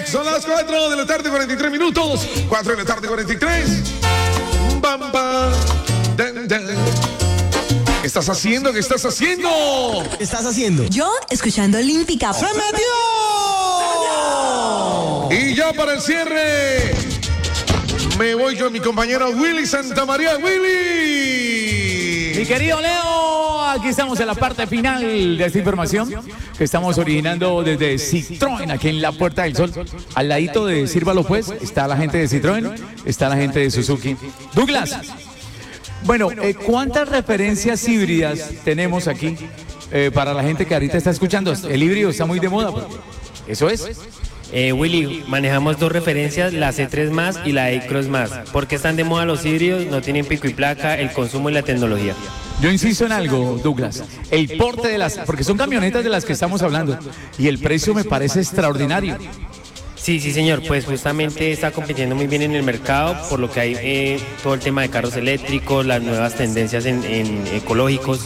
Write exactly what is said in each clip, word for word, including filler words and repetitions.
Son las cuatro de la tarde, cuarenta y tres minutos. cuatro de la tarde, cuarenta y tres. Bam, bam, dan, dan. ¿Qué estás haciendo? ¿Qué estás haciendo? ¿Qué estás haciendo? Yo, escuchando Olímpica. ¡Se metió! Y ya para el cierre, me voy con mi compañero Willy Santamaría. ¡Willy! Mi querido Leo, aquí estamos en la parte final de esta información que estamos originando desde Citroën, aquí en la Puerta del Sol. Al ladito de Sírvalo Pues está la gente de Citroën, está la gente de Suzuki. Douglas, bueno, eh, ¿cuántas referencias híbridas tenemos aquí eh, para la gente que ahorita está escuchando? El híbrido está muy de moda, porque eso es. Eh, Willy, manejamos dos referencias, la C tres más y la E-Cross más. ¿Por qué están de moda los híbridos? No tienen pico y placa, el consumo y la tecnología. Yo insisto en algo, Douglas, el porte de las, porque son camionetas de las que estamos hablando, y el precio me parece extraordinario. Sí, sí, señor, pues justamente está compitiendo muy bien en el mercado, por lo que hay eh, todo el tema de carros eléctricos, las nuevas tendencias en, en ecológicos,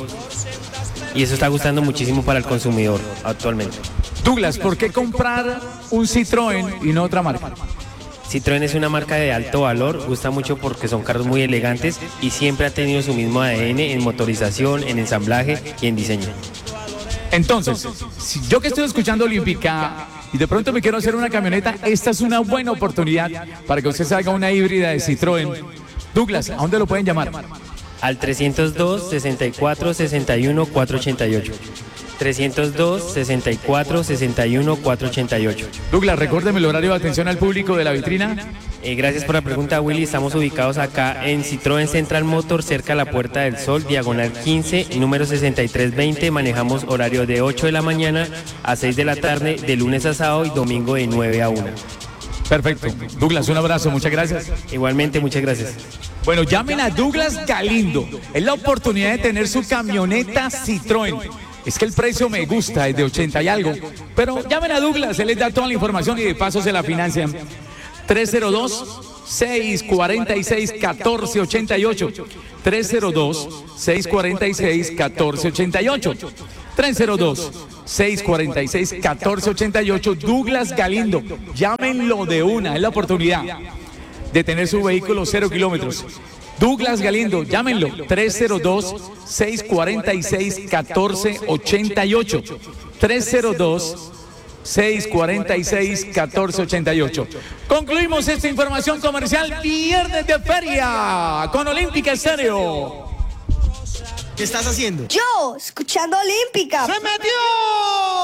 y eso está gustando muchísimo para el consumidor actualmente. Douglas, ¿por qué comprar un Citroën y no otra marca? Citroën es una marca de alto valor, gusta mucho porque son carros muy elegantes y siempre ha tenido su mismo A D N en motorización, en ensamblaje y en diseño. Entonces, si yo que estoy escuchando Olímpica y de pronto me quiero hacer una camioneta, esta es una buena oportunidad para que usted salga una híbrida de Citroën. Douglas, ¿a dónde lo pueden llamar? Al trescientos dos, sesenta y cuatro, sesenta y uno, cuatrocientos ochenta y ocho. trescientos dos, sesenta y cuatro, sesenta y uno, cuatrocientos ochenta y ocho. Douglas, recuérdeme el horario de atención al público de la vitrina. Eh, gracias por la pregunta, Willy. Estamos ubicados acá en Citroën Central Motor, cerca a la Puerta del Sol, diagonal quince, número sesenta y tres veinte. Manejamos horario de ocho de la mañana a seis de la tarde, de lunes a sábado y domingo de nueve a una. Perfecto. Douglas, un abrazo, muchas gracias. Igualmente, muchas gracias. Bueno, llamen a Douglas Galindo. Es la oportunidad de tener su camioneta Citroën. Es que el precio me gusta, es de ochenta y algo. Pero llamen a Douglas, él les da toda la información y de paso se la financian. tres cero dos, seis cuatro seis, uno cuatro ocho ocho. tres cero dos, seis cuatro seis, uno cuatro ocho ocho. tres cero dos, seis cuatro seis, uno cuatro ocho ocho. Douglas Galindo. Llámenlo de una, es la oportunidad de tener su vehículo cero kilómetros. Douglas Galindo, llámenlo, tres cero dos, seis cuatro seis, uno cuatro ocho ocho. tres cero dos, seis cuatro seis, uno cuatro ocho ocho. Concluimos esta información comercial viernes de feria con Olímpica Estéreo. ¿Qué estás haciendo? Yo, escuchando Olímpica. ¡Se metió!